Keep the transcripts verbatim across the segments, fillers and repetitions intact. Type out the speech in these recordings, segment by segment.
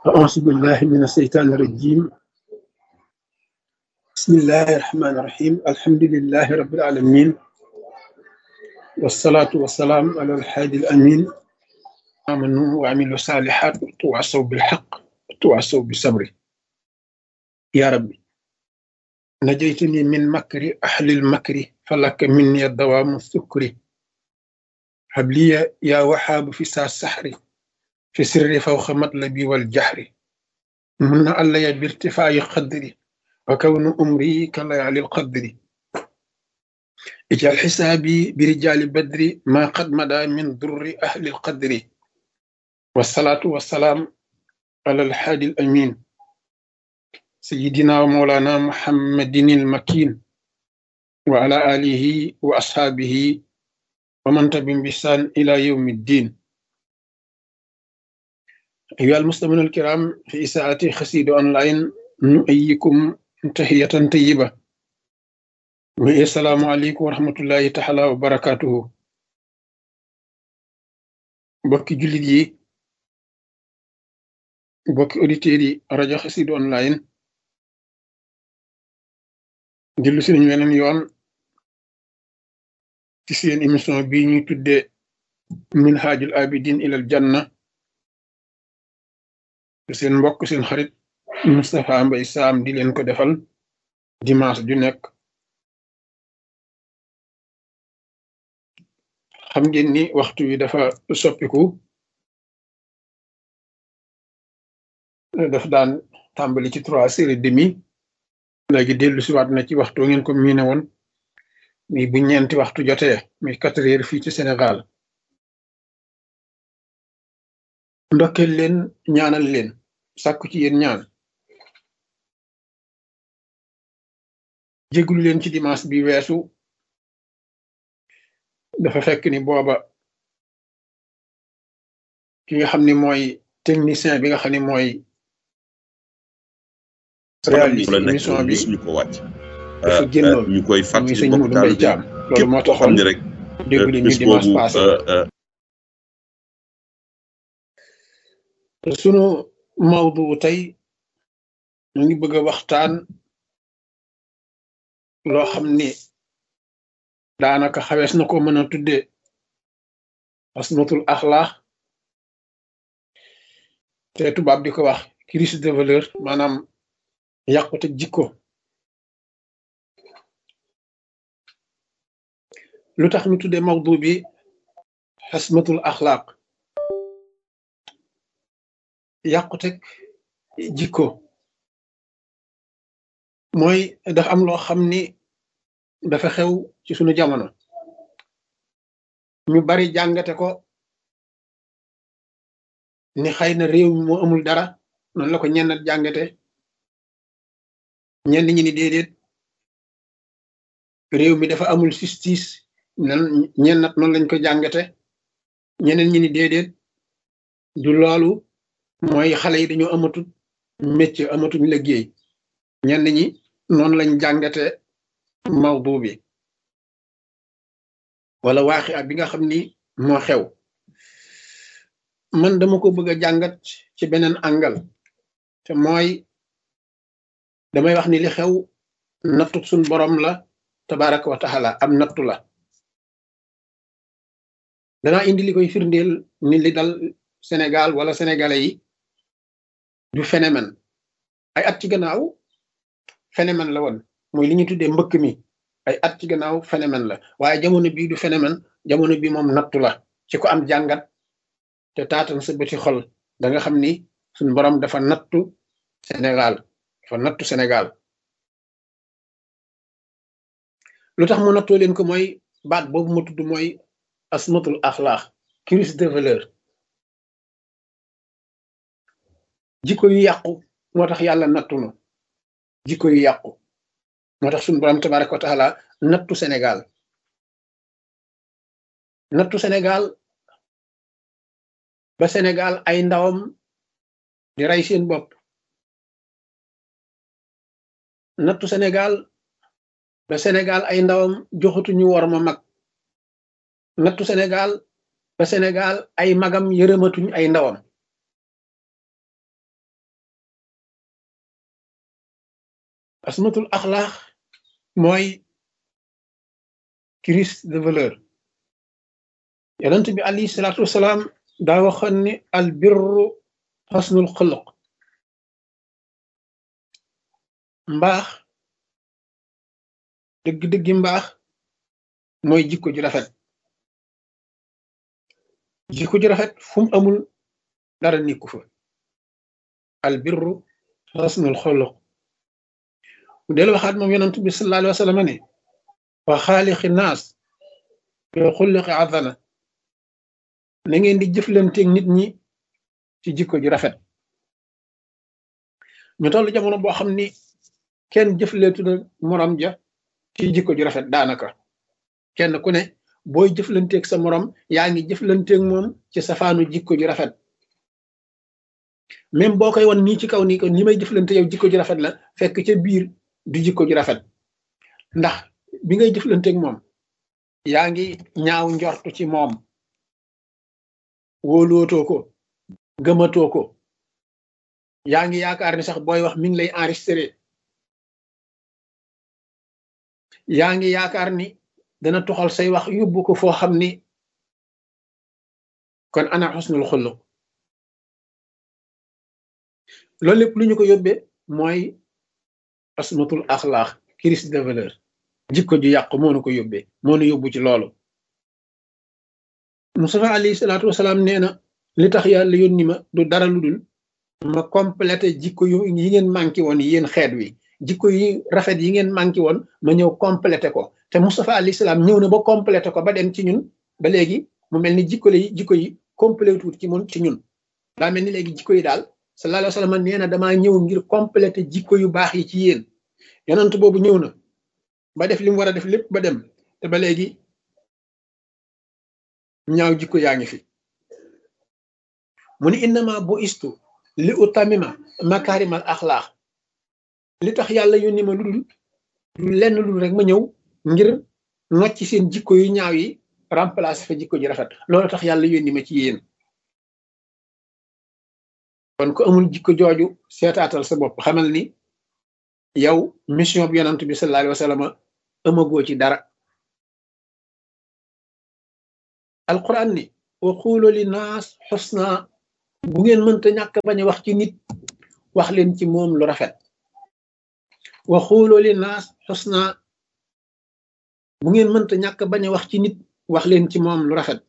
أعوذ بالله من الشيطان الرجيم. بسم الله الرحمن الرحيم. الحمد لله رب العالمين، والصلاة والسلام على الحادي الأمين. آمنوا وعملوا الصالحات وتواصوا بالحق وتواصوا بالصبر. يا ربي، نجيتني من مكر أهل المكر، فلك مني الدوام السكر. هب لي يا وهاب في ساعة السحر، في سر فوق مطلبي والجهر. من علي بارتفاع قدري، وكون أمري كليالي القدر. اجعل حسابي برجال بدر، ما قد مدى من ضر أهل القدر. والصلاة والسلام على الحادي الأمين، سيدنا ومولانا محمد المكين، وعلى آله وأصحابه ومن تبعهم بإحسان إلى يوم الدين. أيها المستمعون الكرام، في إساءة خسيد أونلاين نؤيكم تحية طيبة، السلام عليكم ورحمة الله تعالى وبركاته. بوكي جوليت yi bokki auditeurs yi rajo Xassida online dellu si nañu weneen yoon ci seen émission bi ñuy tuddee minhajul abidin ilal janna te seen mbokk seen xarit Moustapha Mbaye Sam di leen ko defal dimanche ju nekk. xam ngeen ni waxtu wi dafa soppiku, daf daan tàmbali ci trois heures et demi, léegi dellu si waat na ci waxtu ngeen ko miine woon mi bu ñeenti waxtu jotee mi quatre heures fii ci Sénégal. ndokkeel leen, ñaanal leen, sàkku ci yéen ñaan. jéglu leen ci dimanche bi weesu, dafa fekk ni booba ki nga xam ni mooy technicien bi nga xam ni mooy réaliser émission bi ñu ko wàcc dafa génnoon ñu koy muy fàttali sëñ mbokk Modou taal Mbaye bi Thiam. loolu képp moo koo xam taxoon ne rek déglu ñu bés dimanche boobu passé. sunu mawdu tey ñu ngi bëgg a waxtaan loo xam ni daanaka xawees na ko mën a tuddee asmatul axlaax, te tubaab di ko wax crise de valeur, maanaam yàqute jikko. lu tax ñu tuddee mawdu bi asmatul axlaaq, yàqute jikko, mooy dafa am loo xam ni dafa xew ci sunu jamono, ñu bari jàngate ko ni xëy na réew mi moo amul dara, noonu la ko ñenn jàngate. ñenn ñi ni déedéet, réew mi dafa amul justice, nan ñennat noonu lañ ko jàngate. ñeneen ñi ni déedéet, du loolu, mooy xale yi dañoo amatut métier, amatuñ liggéey. ñenn ñi noonu lañ jàngate mawdu bi wala waaxi bi nga xam ni moo xew. man dama ko bëgg a jàngat ci beneen angle, te mooy damay wax ni li xew nattu suñ borom la tabaraka wa taala, am nattu la. danaa indi li koy firndeel ni li dal Sénégal wala sénégalais yi du phénomène. ay at ci gannaaw phénomène la woon, mooy li ñu tuddee mbëkk mi. ay at ci gannaaw phénomène la, waaye jamono bii du phénomène. jamono bi moom nattu la ci ko am jàngat te taatan sa bëti xol, da nga xam ni suñ borom dafa nattu Sénégal, dafa nattu Sénégal. lu tax mu nattoo leen ko mooy baat boobu ma tudd, mooy asmatul axlaax, crise de valeur. jikko yu yàqu moo tax yàlla nattu nu, jikko yu yàqu moo tax suñu borom tabaraka wa taala nattu Sénégal. nattu Sénégal ba Sénégal ay ndawam di rey seen bopp. nattu Sénégal ba Sénégal ay ndawam joxatuñu war ma mag. nattu Sénégal ba Sénégal ay magam yërëmatuñ ay ndawam. asmatul axlaax mooy crise de valeur. yonent bi alayhi salaatu wasalaam daa waxoon ni al birru xasnul xuluq. mbaax dëgg-dëggi mbaax mooy jikko ju rafet. jikko ju rafet fu mu amul dara nekku fa. al birru xasnul xuluq. mu del waxaat moom yonent bi sallallahu alayhi wa sallam ne wa xaaliqi naas bi xulliqi azana. na ngeen di jëflanteeg nit ñi ci jikko ju rafet. ñu toll jamono boo xam ni kenn jëfleetu na morom ja ci jikko ju rafet. daanaka kenn ku ne booy jëflanteeg sa morom yaa ngi jëflanteeg moom ci safaanu jikko ju rafet. même boo koy won nii ci kaw nii ko ni may jëflante yow jikko ju rafet la, fekk ca biir du jikko ju rafet. ndax bi ngay jëflanteeg moom yaa ngi ñaaw njortu ci moom, wóolootoo ko, gëmatoo ko, yaa ngi yaakaar ni sax booy wax mi ngi lay enregistré, yaa ngi yaakaar ni dana toxal say wax yóbbu ko foo xam ni. kon ana xusnul xuluq. loolu lépp lu ñu ko yóbbee mooy asmatul axlaax, crise de valeur. jikko ju yàqu moo nu ko yóbbee, moo nu yóbbu ci loolu. Mustafa alayhi salaatu wasalaam nee na li tax yàlla yónni ma du dara lu dul ma complété jikko yu yi ngeen manqué woon yéen xeet wi. jikko yi rafet yi ngeen manqué woon ma ñëw complété ko. te Mustafa alayhi salaam ñëw na ba complété ko ba dem ci ñun ba léegi mu mel ni jikko yi jikko yi complété wut ci mun ci ñun. daa mel ni léegi jikko yi daal sallallahu alayhi wa sallam nee na damaa ñëw ngir complété jikko yu baax yi ci yéen. yonent boobu ñëw na ba def li mu war a def lépp ba dem te ba léegi ñaaw jikko yaa ngi fi. mu ni innama bu istu li utamima makaarimal axlaax. li tax yàlla yónni ma lu dul lu lenn lu dul rek ma ñëw ngir nocc seen jikko yu ñaaw yi remplacer fa jikko ji rafet. loolu tax yàlla yónni ma ci yéen. kon ko amul jikko jooju seetaatal sa bopp, xamal ni yow mission bi yonent bi sallallahu alayhi wa sallam amagoo ci dara. alquran ni wa quulu li naas xusna. bu ngeen mënta ñàkk bañ a wax ci nit wax leen ci moom lu rafet. wa quulu li naas xusna. bu ngeen mënta ñàkk bañ a wax ci nit wax leen ci moom lu rafet.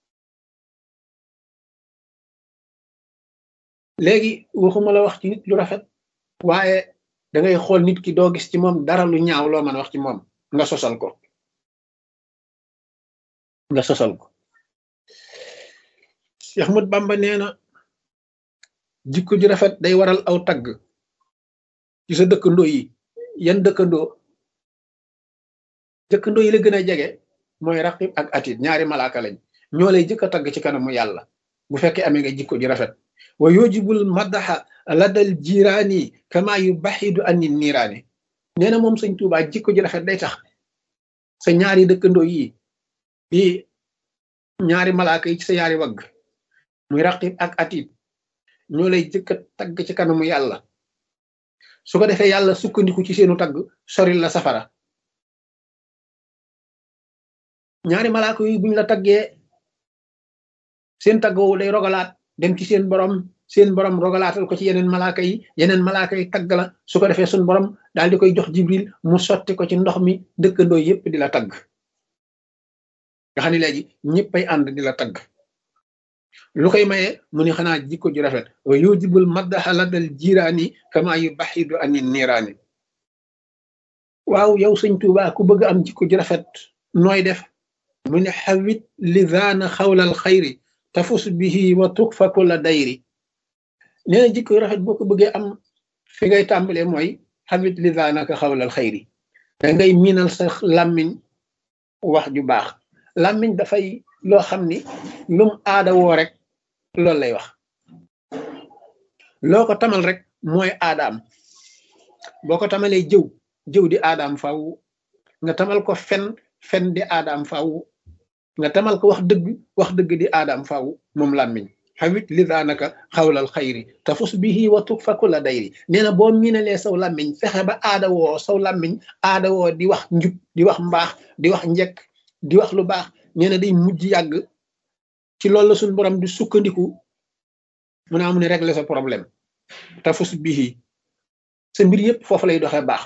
léegi waxuma la wax ci nit lu rafet waaye da ngay xool nit ki doo gis ci moom dara lu ñaaw loo mën a wax ci moom nga sosal ko nga sosal ko. Cheikh Ahmad Bamba nee na jikko ju rafet day waral aw tagg ci sa dëkkandoo yi. yan dëkkandoo? dëkkandoo yi la gën a jege mooy raqib ak atid, ñaari malaaka lañ, ñoo lay jëkk a tagg ci kanamu yàlla bu fekkee amee nga jikko ju rafet. wa yujibul madaxa ladal jiraani kama yu baxidu anni niiraani. nee na moom sëñ Tuubaa jikko ju rafet day tax sa ñaari dëkkandoo yi yi ñaari malaaka yi ci sa ñaari wagg muy raqib ak atid ñoo lay jëkk a tagg ci kanamu yàlla. su ko defee yàlla sukkandiku ci seenu tagg soril la safara. ñaari malaaka yi buñ la taggee seen tagg woowu day rogalaat dem ci seen borom, seen borom rogalaatal ko ci yeneen malaaka yi, yeneen malaaka yi tagg la. su ko defee suñ borom daal di koy jox jibril mu sotti ko ci ndox mi dëkkandoo yépp di la tagg. nga xam ne léegi ñëppay ànd di la tagg. lu koy maye mu ni xanaa jikko ju rafet. wa yujibul maddaxa ladal jiraani kama yu baxidu ani niiraani. waaw yow sëñ Tuubaa ku bëgg am jikko ju rafet nooy def? mu ne xawit lidaana xawlal xayri tafus bihi wa tukfa kulla dayri. nee na jikko rafet boo ko bëggee am fi ngay tàmbalee mooy xawit lidaanaka xawlal xayri. da ngay miinal sa làmmiñ wax ju baax. làmmiñ dafay loo xam ni lum aada woo rek loolu lay wax. loo ko tamal rek mooy aadaam. boo ko tamalee jëw jëw di aadaam faw nga tamal ko fen fen di aadaam faw nga tamal ko wax dëgg wax dëgg di aadaam faw moom làmmiñ xawit lisaanaka xawlal xayri tafus bihi wa tukfa kulla dayri nee na boo miinalee saw làmmiñ fexe ba aada woo saw làmmiñ aada woo di wax njub di wax mbaax di wax njekk di wax lu baax nee na day mujj yàgg ci loolu la suñu borom di sukkandiku mu naa mu ne régler sa problème tafus bihi sa mbir yëpp foofu lay doxee baax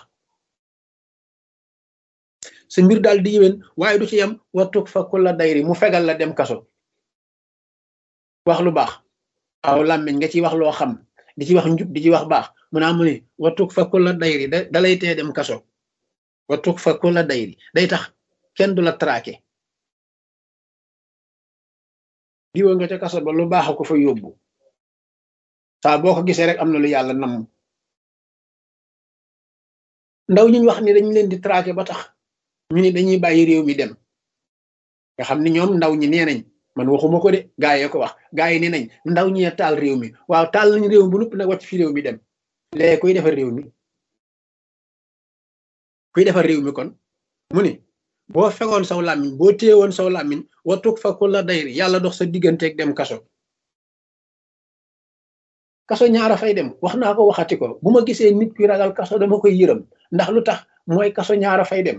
sa mbir daal di yéwén waaye du ci yem wa tukfa kulla dayri mu fegal la dem kaso wax lu baax aw làmmiñ nga ci wax loo xam di ci wax njub di ci wax baax mu naa mu ne wa tukfa kulla dayri da dalay tee dem kaso wa tukfa kulla dayri day tax kenn du la traqué diwa nga ca kaso ba lu baax ko fa yóbbu saa boo ko gisee rek am na lu yàlla nam ndaw ñu wax ni dañ leen di traqué ba tax ñu ni dañuy bàyyi réew mi dem nga xam ni ñoom ndaw ñi nee nañ man waxuma ko de gaa yi ko wax gaa yi nee nañ ndaw ñi taal réew mi waaw taal nañ réew mi bu nupp nag wàcc fi réew mi dem léegi kuy defar réew mi kuy defar réew mi kon mu ni boo fegoon saw làmmiñ boo téyewoon saw làmmiñ watuk fa kulla dayri yàlla dox sa digganteeg dem kaso kaso ñaara fay dem wax naa ko waxati ko bu ma gisee nit kuy ragal kaso dama koy yërëm ndax lu tax mooy kaso ñaara fay dem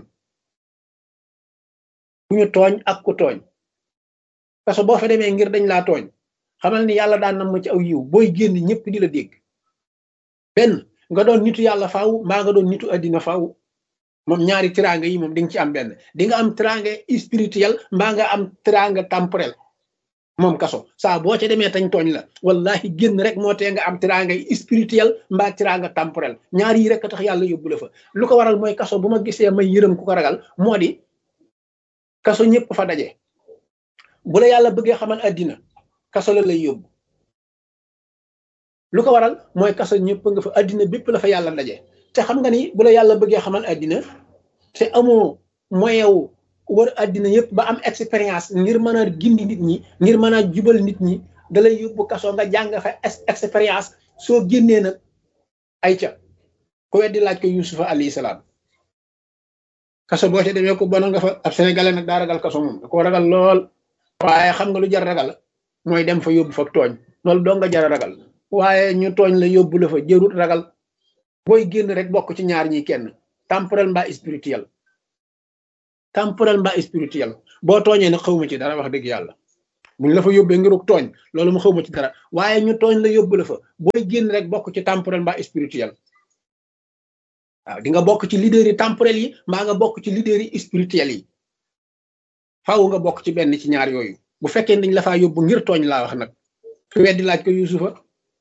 ku ñu tooñ ak ku tooñ kaso boo fa demee ngir dañ laa tooñ xamal ni yàlla daan nam ma ci aw yiw booy génn ñëpp di la dégg benn nga doon nitu yàlla faaw mbaa nga doon nitu addina faaw moom ñaari tiraanga yi moom di nga ci am benn di nga am tiraanga spirituel mbaa nga am tiraanga temporel moom kaso saa boo ca demee tañ tooñ la wallahi génn rek moo tee nga am tiraanga spirituel mbaa tiraanga temporel ñaar yi rek a tax yàlla yóbbu la fa lu ko waral mooy kaso bu ma gisee may yërëm ku ko ragal moo di kaso ñëpp fa daje bu la yàlla bëggee xamal addina kaso la lay yóbbu lu ko waral mooy kaso ñëpp nga fa addina bépp la fa yàlla daje te xam nga ni bu la yàlla bëggee xamal addina te amoo moyen wu war addina yëpp ba am expérience ngir mën a gindi nit ñi ngir mën a jubal nit ñi da lay yóbbu kaso nga jàng fa expérience soo génnee nag ay ca ku weddi laaj ko Yusufa alayhi salaam kaso boo ca demee ko bon nga fa ab sénégalais nag daa ragal kaso moom da koo ragal lool waaye xam nga lu jar ragal mooy dem fa yóbbu fa tooñ loolu doo nga jar a ragal waaye ñu tooñ la yóbbu la fa jërut ragal booy génn rek bokk ci ñaar ñi kenn temporel mbaa spirituel temporel mbaa spirituel boo tooñee nag xawma ci dara wax dëgg yàlla buñ la fa yóbbee ngiruk tooñ loolu mu xawma ci dara waaye ñu tooñ la yóbbu la fa booy génn rek bokk ci temporel mbaa spirituel waaw di nga bokk ci leader yi temporel yi mbaa nga bokk ci leader yi spirituel yi faaw nga bokk ci benn ci ñaar yooyu bu fekkee dañ la faa yóbbu ngir tooñ laa wax nag ku weddi laaj ko Yusufa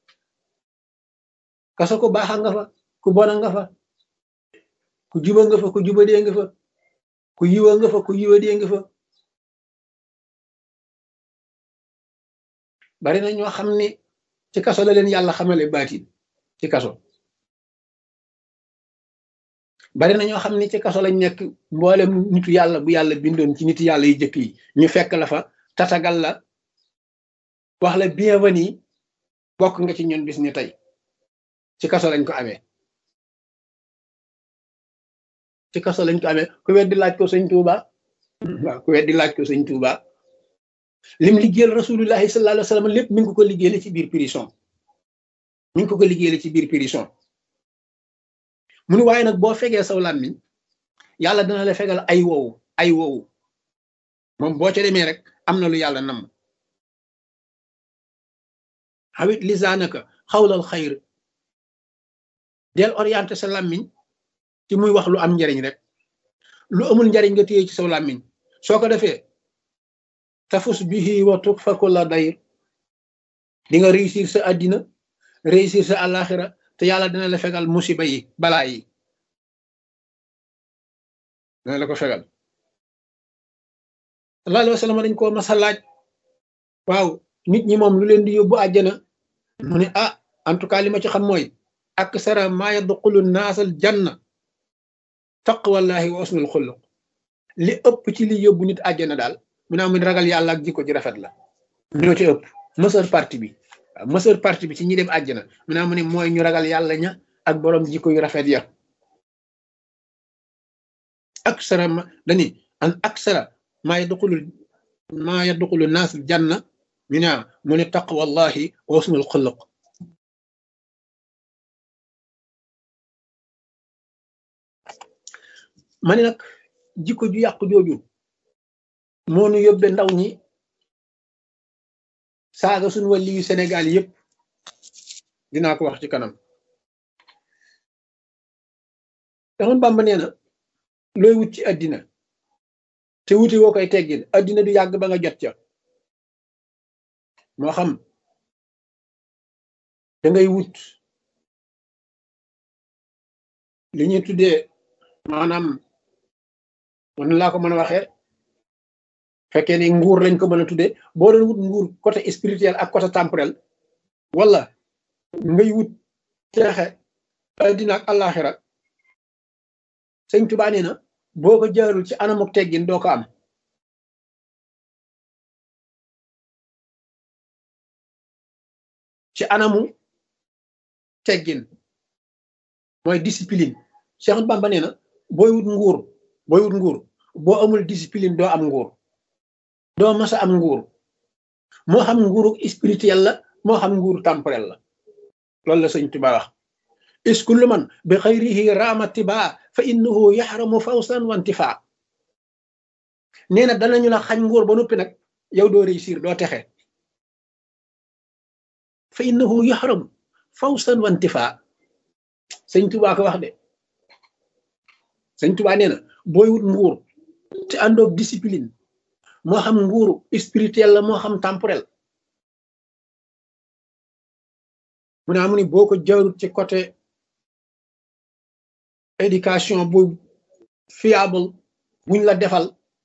kaso ko baaxa nga fa ku bona nga fa ku juba nga fa ku jubadee nga fa ku yiwa nga fa ku yiwadee nga fa bari na ñoo xam ni ci kaso la leen yàlla xamale baatin ci kaso bari na ñoo xam ni ci kaso lañ nekk mboolem nitu yàlla bu yàlla bindoon ci nitu yàlla yu jëkk yi ñu fekk la fa tatagal la wax la bienvenue bokk nga ci ñun bis ni tey ci kaso lañ ko amee ci kaso lañ ko amee ku weddi laaj ko sëñ Tuuba waaw ku weddi laaj ko sëñ Tuuba lim liggéeyal rasulullahi sallallahu alayhi wa sallam lépp mi ngi ko ko liggéeyale ci biir prison mi ngi ko ko liggéeyale ci biir prison mu ni waaye nag boo fegee saw làmmiñ yàlla dana la fegal ay woowu ay woowu moom boo ca demee rek am na lu yàlla nam xawit lisaanaka xawlal xayr del orienté sa làmmiñ ci muy wax lu am njariñ rek lu amul njariñ nga téye ci saw làmmiñ soo ko defee tafus bihi wa tukfa kulla dayr di nga réussir sa àddina réussir sa àllaaxira te yàlla dina la fegal musiba yi balaa yi dina la ko fegal sallallahu alayhi wa sallam dañ koo masa laaj waaw nit ñi moom lu leen di yóbbu àjjana mu ne ah en tout cas li ma ci xam mooy aksara ma yadxulu naasal janna taqwallahi wa usnul xuluq li ëpp ci li yóbbu nit àjjana daal mu ne amun ragal yàlla ak jikko ji rafet la ñoo ci ëpp majeure partie bi waaw majeure partie bi ci ñi dem àjjana mu ne amu ne mooy ñu ragal yàlla ña ak borom jikko yu rafet ya aksara ma dani an aksara ma yadxulu ma yadxulu naasal janna ñu ne mu ne taqwallahi wa husnul xuluq ma ne nag jikko ju yàqu jooju moo nu yóbbe ndaw ñi saaga suñu wàlli yu Sénégal yëpp dinaa ko wax ci kanam Ahmadu Bamba nee na looy wut ci àddina te wuti woo koy teggin àddina du yàgg ba nga jot ca moo xam da ngay wut li ñuy tuddee maanaam mën laa ko mën a waxee fekkee ni nguur lañ ko mën a tuddee boo doon wut nguur côté spirituel ak côté temporel wala ngay wut teexe àddina ak àllaaxira sëñ Tuubaa nee na boo ko jaarul ci anamuk teggin doo ko am ci anamu teggin mooy discipline Cheikh Ahmadou Bamba nee na booy wut nguur booy wut nguur boo amul discipline doo am nguur doo mas a am nguur moo xam nguuru spirituel la moo xam nguuru temporel la loolu la sëñ Tuubaa wax is kullu man bi xayrihi raama tibaa fa innahu yaxramu fawsan wa intifaa nee na danañu la xañ nguur ba noppi nag yow doo réussir doo texe fa innahu yaxramu fawsan wa intifaa sëñ Tuubaa ko wax de sëñ Tuubaa nee na booy wut nguur te àndoog discipline moo xam nguuru spirituel la moo xam temporel mu ne amu ni boo ko jaarut ci côté éducation bu fiable buñ la defal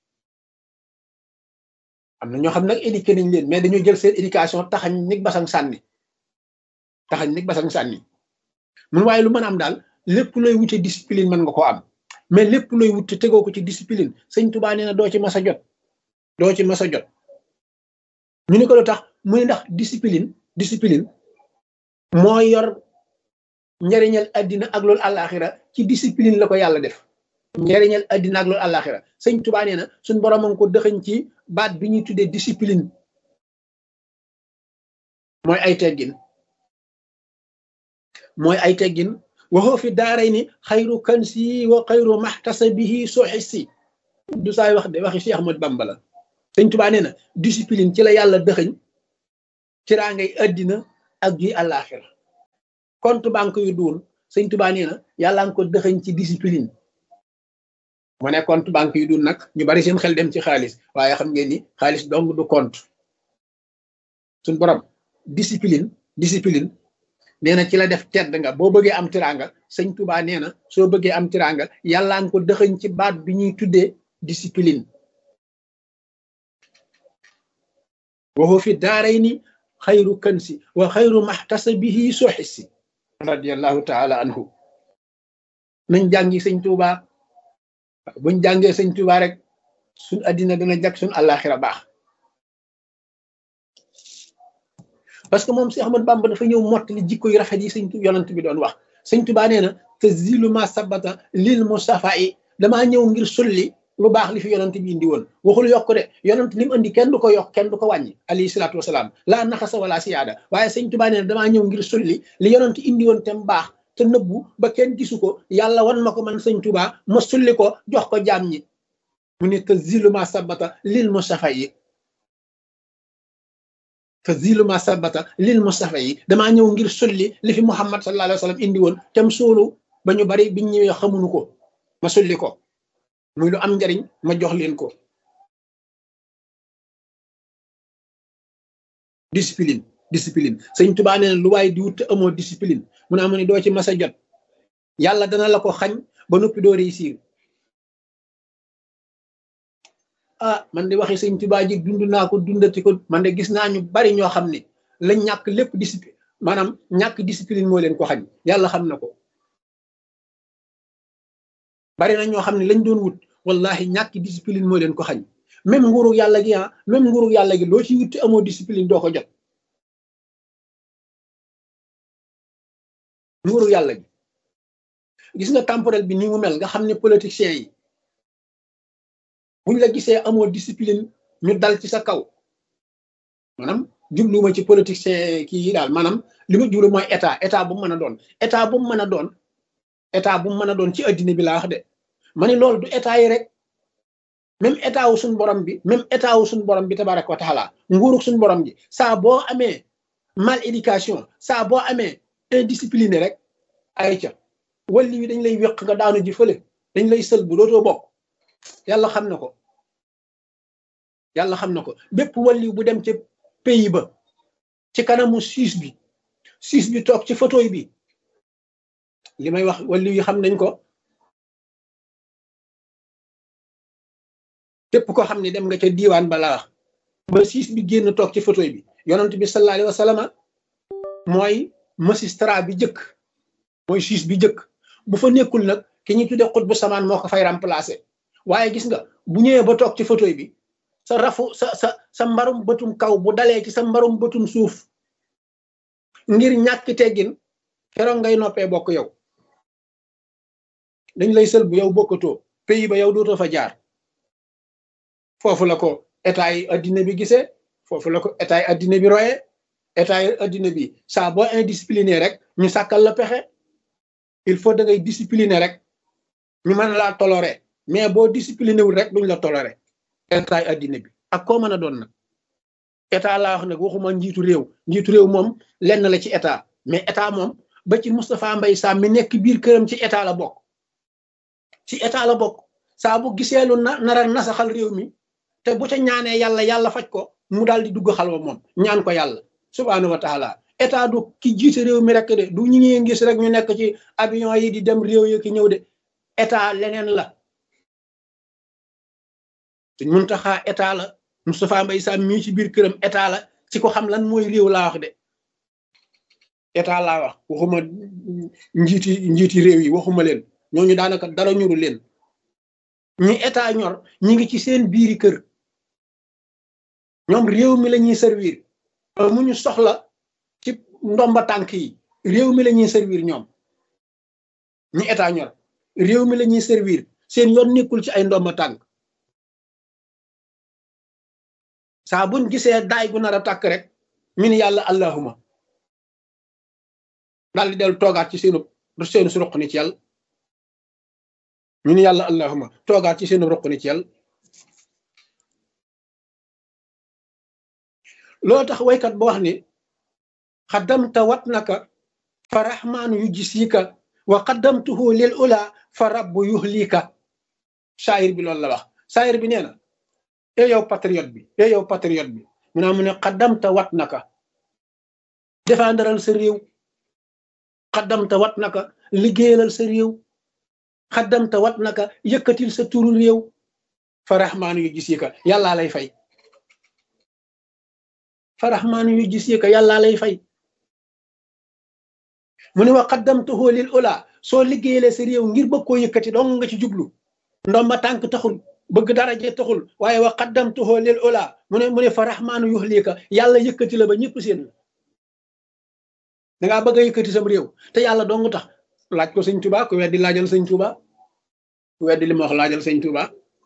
am na ñoo xam nag éduqué nañ leen mais dañoo jël seen éducation taxañ nig basang sànni taxañ nig basang sànni mun waaye lu mën a am daal lépp looy wute discipline mën nga ko am mais lépp looy wute tegoo ko ci discipline sëñ Tuubaa nee na doo ci mas a jot doo ci mas a jot ñu ne ko lu tax mu ne ndax discipline discipline moo yor njariñal addina ak loolu àllaaxira ci discipline la ko yàlla def njariñal addina ak loolu àllaaxira sëñ Tuubaa nee na suñ borom a ngi ko dëxëñ ci baat bi ñuy tuddee discipline mooy ay teggin mooy ay teggin waxoo fi daaray ni xayru kansi wa xayru maxtasabihi soxisi du saay wax de waxi Cheikh Ahmadou Bamba la sëñ Tuubaa nee na discipline ci la yàlla dëxëñ ci raa ngay addina ak gi àllaaxira compte banque yu duun sëñ Tuubaa nee na yàlla nga ko dëxëñ ci discipline mu ne compte banque yu duun nag ñu bari seen xel dem ci xaalis waaye xam ngeen ni xaalis dong du compte suñ borom discipline discipline nee na ci la def tedd nga boo bëggee am tiranga sëñ Tuubaa nee na soo bëggee am tiranga yàlla nga ko dëxëñ ci baat bi ñuy tuddee discipline waxoo fi daaray ni xayru kansi wa xayru maxtasabihi soxisi radiallahu taala anhu nañ jàngi sëñ Tuubaa buñ jàngee sëñ Tuubaa rek suñ addina dana jag suñ àllaaxira baax parce que moom si Ahmadu Bamba dafa ñëw mottali jikko yu rafet yi sëñ yonent bi doon wax sëñ Tuubaa nee na te zilu ma sabata lil mustafa yi damaa ñëw ngir sulli lu baax li fi yonent bi indi woon waxul yokk de yonent li mu indi kenn du ko yokk kenn du ko wàññi alayhi salaatu wasalaam laa naxasa wala siyaada waaye sëñ Tuubaa nee na damaa ñëw ngir sulli li yonent indi woon te mu baax te nëbbu ba kenn gisu ko yàlla wan ma ko man sëñ Tuubaa ma sulli ko jox ko jaam ñi mu ne te zilu ma sabata lil mustafa yi te zilu ma sabata lil mustafa yi damaa ñëw ngir sulli li fi Muhammad sallallahu alayhi wa sallam indi woon te mu suulu ba ñu bari biñ ñëwee xamuñu ko ma sulli ko muy lu am njariñ ma jox leen ko discipline discipline sëñ Tuubaa nee na lu waaye di wut amoo discipline mu ne amu ni doo ci mas a jot yàlla dana la ko xañ ba noppi doo réussir ah man de waxi sëñ Tuubaa ji dund naa ko dundati ko man de gis naa ñu bari ñoo xam ne lañ ñàkk lépp discipline maanaam ñàkk discipline moo leen ko xañ yàlla xam na ko bari na ñoo xam ne lañ doon wut wallahi ñàkk discipline moo leen ko xañ même nguuru yàlla gi ah même nguuru yàlla gi loo ci wuti amoo discipline doo ko jot nguuru yàlla gi gis nga temporel bi ni mu mel nga xam ne politiciens yi buñ la gisee amoo discipline ñu dal ci sa kaw maanaam jubluwuma ci politicien kii yi daal maanaam li ma jublu mooy état état bu mu mën a doon état bu mu mën a doon état bu mu mën a doon ci addina bi laa wax de ma ni loolu du état yi rek même état wu suñu borom bi même état wu suñu borom bi tabaraka wa taala nguurug suñu borom ji saa boo amee mal éducation saa boo amee indiscipliné rek ay ca walli wi dañ lay wéq nga daanu ji fële dañ lay sël bu dootoo bokk yàlla xam na ko yàlla xam na ko bépp walli bu dem ca pays ba ci kanamu siis bi siis bi toog ci fauteuil bi li may wax walli yi xam nañ ko képp ko xam ne dem nga ca diiwaan ba laa wax ba siis bi génn toog ci fauteuil bi yonent bi sallallahu alayhi wa sallam mooy magistrat bi jëkk mooy siis bi jëkk bu fa nekkul nag ki ñuy tuddee xut bu samaan moo ko fay remplacer waaye gis nga bu ñëwee ba toog ci fauteuil bi sa rafu sa sa sa mbarum bëtum kaw bu dalee ci sa mbarum bëtum suuf ngir ñàkk teggin keroog ngay noppee bokk yow dañ lay sël bu yow bokkatoo pays ba yow dootoo fa jaar foofu la ko état yi addina bi gisee foofu la ko état yi addina bi royee état yi addina bi saa boo indiscipliné rek ñu sàkkal la pexe il faut da ngay discipliné rek ñu mën laa toléré mais boo discipliné wul rek duñ la toléré état yi addina bi ak koo mën a doon nag état laa wax nag waxuma njiitu réew njiitu réew moom lenn la ci état mais état moom ba ci Moustapha Mbaye Sam mi nekk biir këram ci état la bokk ci état la bokk saa bu gisee lu na nara nasaxal réew mi te bu ca ñaanee yàlla yàlla faj ko mu daal di dugg xalwa moom ñaan ko yàlla subhaanahu wa taala état du ki jiite réew mi rek de du ñu ngi gis rek ñu nekk ci avion yi di dem réew yi ki ñëw de état leneen la suñ Muntaxa état la Moustapha Mbaye Sam mii ci biir këram état la ci ko xam lan mooy réew laa wax de état laa wax waxuma njiiti njiiti réew yi waxuma leen ñooñu daanaka dara ñuru leen ñi état ñor ñi ngi ci seen biiri kër ñoom réew mi la ñuy servir mu ñu soxla ci ndomba tànk yi réew mi la ñuy servir ñoom ñi état ñor réew mi la ñuy servir seen yoon nekkul ci ay ndomba tànk saa buñ gisee daay gu nar a tàkk rek ñu ni yàlla allahuma daal di dellu toogaat ci seenu seenu su roq ni ci yàlla ñu ni yàlla allahuma toogaat ci seenu roq ni ci yàlla loo tax waykat ba wax ni xaddamta wat naka fa rahmaanu yu jisika wa xaddamtuhu lil ula fa rabbu yuhlika saayir bi loolu la wax saayir bi nee na e yow patriote bi e yow patriote bi mu naa mu ne xaddamta wat naka défendral sa réew xaddamta wat naka liggéeyalal sa réew xaddamta wat naka yëkkatil sa turu réew fa rahmaanu yu jisika yàllaa lay fay fa rahmaanu yu jisika yàllaa lay fay mu ne wa xaddamtuhu lil ula soo liggéeyalee sa réew ngir bëgg koo yëkkati dong nga ci jublu ndomba tànk taxul bëgg daraje taxul waaye wa qaddamtuhu lil ula mu ne mu ne fa rahmaanu yuhlika yàlla yëkkati la ba ñëpp seen la da ngaa bëgg a yëkkati sam réew te yàlla dong tax laaj ko sëñ Tuba ku weddi laajal sëñ Tuba ku weddi li ma wax laajal sëñ Tuba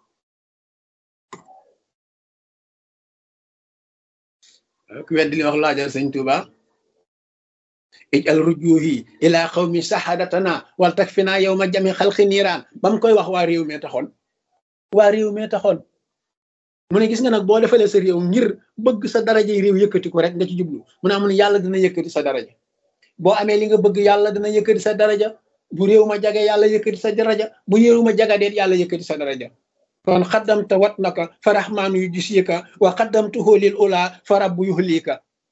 ku weddi li ma wax laajal sëñ Tuba ijal rujuhi ila qawmi sahadatana wal takfina yawma jami xalqi niiraan ba mu koy wax waa réew mee taxoon waa réew mee taxoon mu ne gis nga nag boo defalee sa réew ngir bëgg sa daraja yi réew yëkkati ko rek nga ci jublu mu ne am ne yàlla dina yëkkati sa daraja boo amee li nga bëgg yàlla dina yëkkati sa daraja bu réew ma jage yàlla yëkkati sa daraja bu réew ma jagadeet yàlla yëkkati sa daraja kon xaddamta wat naka fa rahmaanu yu jisika wa xaddamtuhu lil ula fa rabbu yuhlika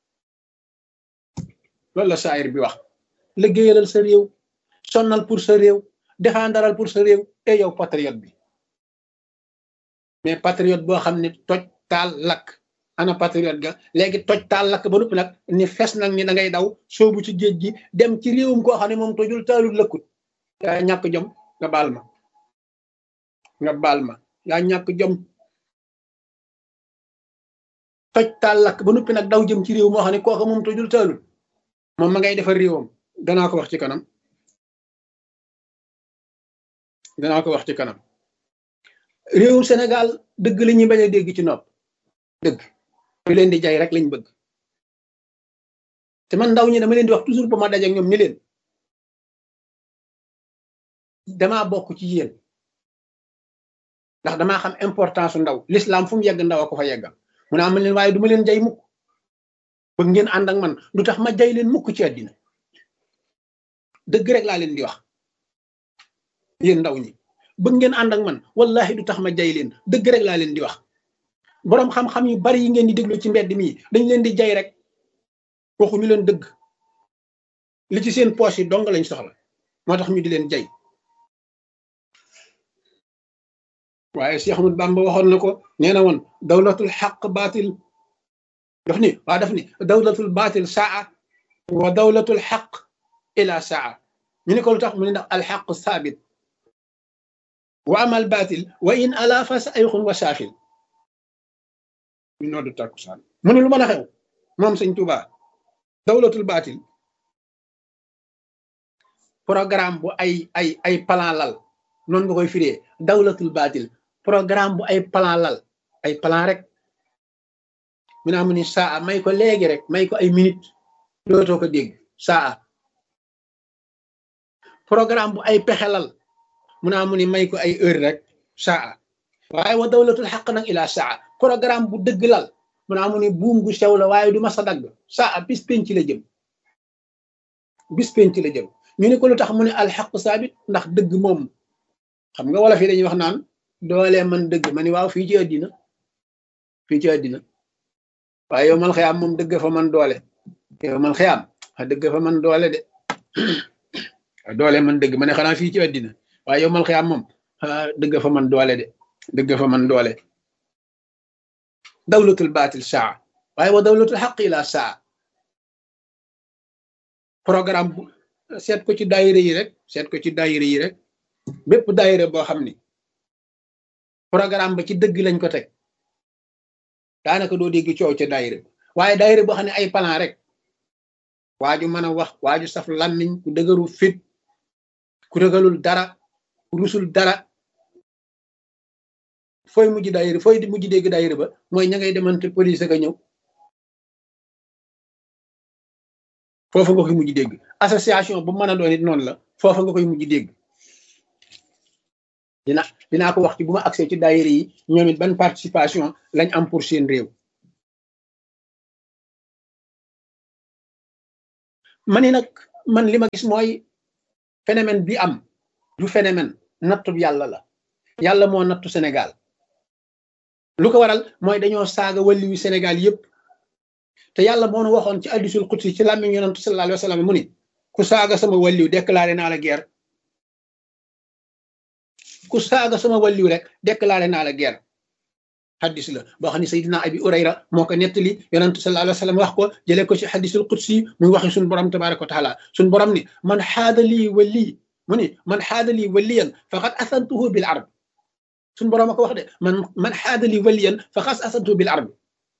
loolu la saayir bi wax liggéeyalal sa réew sonnal pour sa réew défendaral pour sa réew e yow patriote bi mais patriote boo xam ne toj taal lakk ana patriote ga léegi toj taal lakk ba noppi nag ni fes nag ni da ngay daw soobu ci géej gi dem ci réewum koo xam ne moom tojul taalul lëkkut yaa ñàkk jom nga baal ma nga baal ma yaa ñàkk jom toj taal lakk ba noppi nag daw jëm ci réew moo xam ne kooka moom tojul taalul moom ma ngay defar réewam danaa ko wax ci kanam danaa ko wax ci kanam réewum Sénégal dëgg la ñuy bañ a dégg ci nopp dëgg ñu leen di jaay rek lañ bëgg te man ndaw ñi dama leen di wax toujours ba ma daje ak ñoom ni leen damaa bokk ci yéen ndax damaa xam importance su ndaw l'islam fu mu yegg ndaw a ko fa yeggal mu ne am leen waaye du ma leen jay mukk bëgg ngeen ànd ak man du tax ma jay leen mukk ci àddina dëgg rek laa leen di wax yéen ndaw ñi bëgg ngeen ànd ak man wallahi du tax ma jay leen dëgg rek laa leen di wax boroom xam-xam yu bari yi ngeen di déglu ci mbedd mi dañ leen di jay rek waxuñu leen dëgg li ci seen poche yi dong lañ soxla moo tax ñu di leen jay waaye Cheikh Ahmadou Bamba waxoon na ko nee na woon dawlatul xaq baatil daf ni waa daf ni dawlatul baatil saa wa dawlatul xaq ila saa ñu ne ko lu tax mu ne ndax alxaq saabit wa amal baatil wa in ala fa sayxun wa saafil ñu noddu takkusaan mu ne lu mën a xew moom sëñ Tuubaa dawlatul baatil programme bu ay ay ay plan lal noonu nga koy firee dawlatul baatil programme bu ay plan lal ay plan rek mu naa mu ni saa may ko léegi rek may ko ay minute dootoo ko dégg saa programme bu ay pexe lal mu naa mu ni may ko ay heure rek saa waaye wa dawlatul xaq nag ila saa programme bu dëgg lal mu naa mu ni buum gu sew la waaye du ma sa dagg saa bis penc la jëm bis penc la jëm ñu ne ko lu tax mu ne alxaq saabit ndax dëgg moom xam nga wala fii dañuy wax naan doole man dëgg ma ni waaw fii ci àddina fii ci àddina waaye yow man xiyaam moom dëgg fa man doole yow man xiyaam a dëgg fa man doole de doole man dëgg ma ne xanaa fii ci àddina waaye yow man xiyaam moom dëgg fa man doole de dëgg fa man doole dawlatul baatil saa waaye wa dawlatul xaq ila saa programme bu seet ko ci daayira yi rek seet ko ci daayira yi rek bépp daayira boo xam ni programme ba ci dëgg lañ ko teg daanaka doo dégg coow ca daayira waaye daayira boo xam ne ay plan rek waaju mën a wax waaju saf làmmiñ ku dëgëru fit ku ragalul dara ku rusul dara fooy mujj daayira fooy mujj dégg daayira ba mooy ña ngay demante police ak a ñëw foofa nga koy mujj dégg association bu mën a doon it noonu la foofa nga koy mujj dégg dina dinaa ko wax ci bu ma accès ci daayira yi ñoom it ban participation lañ am pour seen réew ma ni nag man li ma gis mooy phénomène bi am du phénomène nattu yàlla la yàlla moo nattu Sénégal lu ko waral mooy dañoo saaga wàlli yu Sénégal yépp te yàlla moo nu waxoon ci hadiisul qudsi ci làmmiñ yonent sallallahu alayhi wa sallam mu ni ku saaga sama wàlliw déclaré naa la guerre ku saaga sama wàlliw rek déclaré naa la guerre hadis la boo xam ne Seydina Abi Urayra moo ko nettali yonent sallallahu alayhi wa sallam wax ko jëlee ko ci hadiisul qudsi muy waxi suñu borom tabaaraka wa taala suñu borom ni man xaada lii wali mu ni man xaada lii waliyan faqad asantuhu bil arb suñu borom a ko wax de man man xaada lii waliyan faqad asantuhu bil arb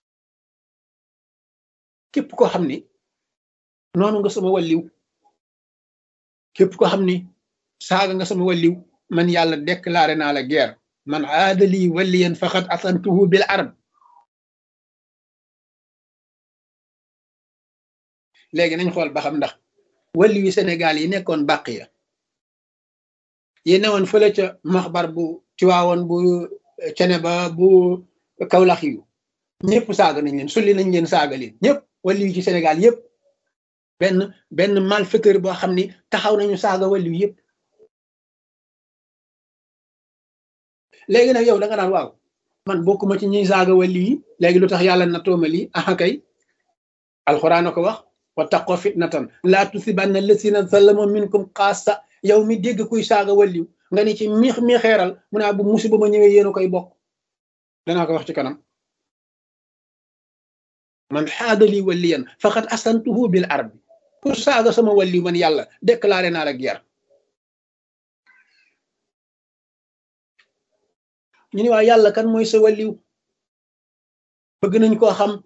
képp koo xam ni noonu nga sama wàlliw képp koo xam ni saaga nga sama wàlliw man yàlla déclaré naa la guerre man aadali waliyan faqad asantuhu bil arb léegi nañ xool ba xam ndax wàlliw yi Sénégal yi nekkoon bàq ya yi newoon fële ca maxbar bu Tiwaawoon bu cene ba bu Kawlax yu ñëpp saaga nañ leen sulli nañ leen saaga leen ñëpp wàlliw yi ci Sénégal yëpp benn benn malfaiteur boo xam ni taxaw nañu saaga wàlliw yëpp léegi nag yow da nga naan waaw man bokkuma ci ñuy saaga wàlliw yi léegi lu tax yàlla na tooma lii aha kay alxuraan a ko wax wattaqoo fitnatan laa tusibanna lasina zalamu minkum xaassa yow mi dégg kuy saaga wàlliw nga ni ci miix mi xeeral mu naa bu musiba ma ñëwee yéen a koy bokk danaa ko wax ci kanam man xaadali waliyan faqad asantuhu bil arbi ku saaga sama wàlliw man yàlla déclaré naa la guerre ñu ni waa yàlla kan mooy sa wàlliw bëgg nañ koo xam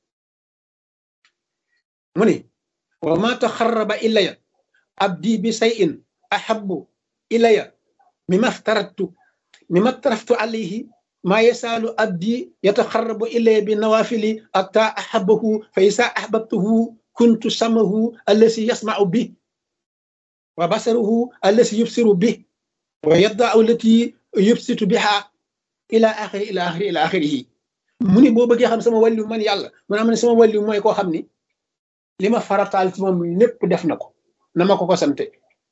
mu ni wa ma taxarraba ilaya abdi bi shay'in ahabbu ilaya mimma aftaratu mimma aftaraftu alayhi ma yasaalu abdi yataxarrabu ilaya bi nawafili atta ahabbahu fa isa ahbabtuhu kuntu samahu allasi yasma'u bi wa basaruhu allasi yubsiru bi wa yadda'u allati yubsitu biha ila axiri ila axiri ila axirihi mu ni boo bëggee xam sama wàllu man yàlla man am ne sama wàllu mooy koo xam ni li ma farataal ci moom lépp def na ko na ma ko ko sante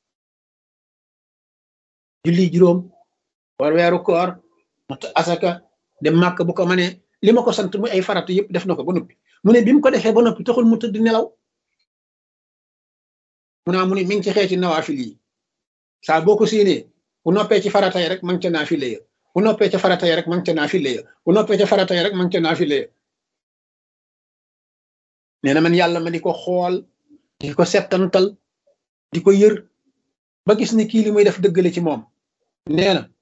julli juróom war weeru koor mat asaka dem màkk bu ko mënee li ma ko sant muy ay farata yëpp def na ko ba noppi mu ne bi mu ko defee ba noppi taxul mu tëdd nelaw mu naa mu ne mi ngi ci xeeti nawaafil yi saa boo ko séenee bu noppee ci farata yi rek ma ngi ca naafile ya bu noppee ca farata yi rek ma ngi ca naafile ya bu noppee ca farata yi rek ma ngi ca naafile ya nee na man yàlla ma di ko xool di ko settantal di ko yër ba gis ni kii li muy def dëggale ci moom nee na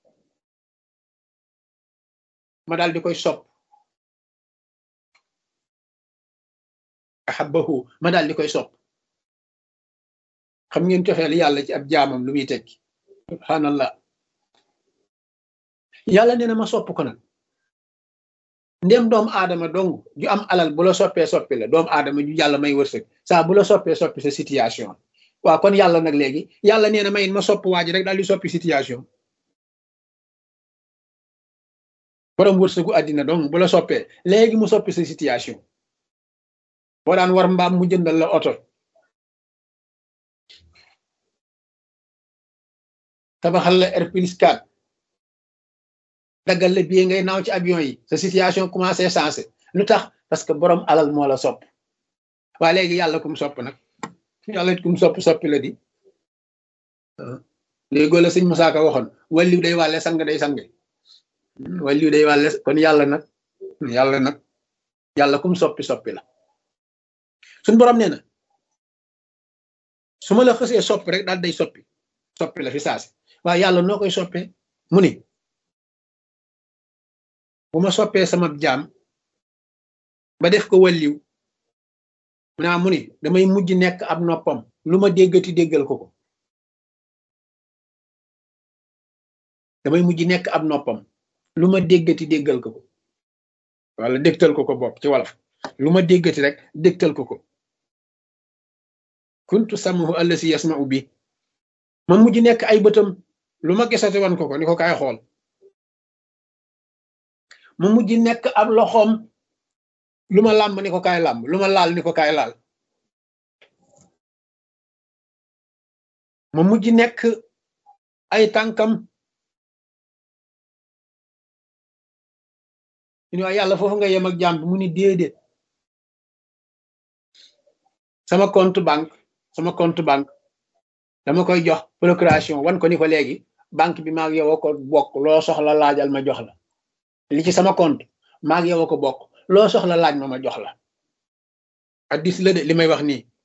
ma daal di koy sopp ahabbahu ma daal di koy sopp xam ngeen cofeel yàlla ci ab jaamam lu muy tekki subhanallah yàlla nee na ma sopp ko nag ndem doomu aadama dong ju am alal bu la soppee soppi la doomu aadama ju yàlla may wërsëg saa bu la soppee soppi sa situation waaw kon yàlla nag léegi yàlla nee na may ma sopp waa ji rek daal di soppi situation borom wërsëgu àddina dong bu la soppee léegi mu soppi sa situation boo daan war mbaam mu jëndal la oto tabaxal la R plus quatre daggal la bii ngay naaw ci avion yi sa situation commencé sensé lu tax parce que borom alal moo la sopp waa léegi yàlla kum sopp nag yàlla kum sopp soppi la di léegoo la sëñ Musaa Ka waxoon wàlliw day wàlle sang day sange wàlliw day wàlle kon yàlla nag yàlla nag yàlla kum soppi soppi la suñ borom nee na su ma la xësee soppi rek daal day soppi soppi la fi saasi waaye yàlla noo koy soppee mu ni bu ma soppee sama jaam ba def ko wàlliw mu naa mu ni damay mujj nekk ab noppam lu ma déggati déggal ko ko damay mujj nekk ab noppam lu ma déggati déggal ko ko wala dégtal ko ko bopp ci wolof lu ma déggati rek dégtal ko ko kuntu samahu allasi yasma'u bi ma mujj nekk ay bëtam lu ma gisati wan ko ko ni ko kaay xool ma mujj nekk ab loxoom lu ma làmb ni ko kaay làmb lu ma laal ni ko kaay laal ma mujj nekk ay tànkam ñu wax yàlla foofu nga yem ak jàmm bi mu ni déedéet sama compte banque sama compte banque dama koy jox procuration wan ko ni ko léegi banque bi maag yow ko bokk loo soxla laajal ma jox la li ci sama compte maag yow ko bokk loo soxla laaj ma ma jox la addis la de li may wax nii